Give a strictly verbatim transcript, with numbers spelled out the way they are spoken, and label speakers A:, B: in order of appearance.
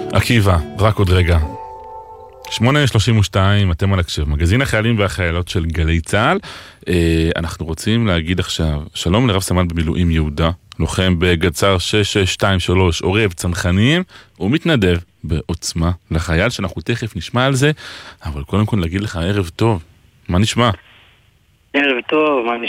A: עקיבא, רק עוד רגע. שמונה שלושים ושתיים, אתם על הקשב, מגזין החיילים והחיילות של גלי צהל. אה, אנחנו רוצים להגיד עכשיו, שלום לרב סמל במילואים יהודה, לוחם בגצר שש שש שתיים שלוש, עורב צנחנים, הוא מתנדב בעוצמה לחייל, שאנחנו תכף נשמע על זה, אבל קודם כל להגיד לך ערב טוב, מה נשמע?
B: ערב טוב, מה